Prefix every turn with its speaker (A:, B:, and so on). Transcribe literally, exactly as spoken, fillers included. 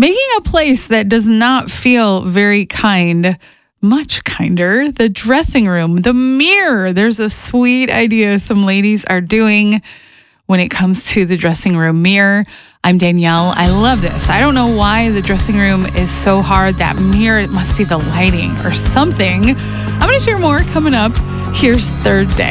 A: Making a place that does not feel very kind much kinder. The dressing room, the mirror. There's a sweet idea some ladies are doing when it comes to the dressing room mirror. I'm Danielle. I love this. I don't know why the dressing room is so hard. That mirror, it must be the lighting or something. I'm going to share more coming up. Here's Third Day.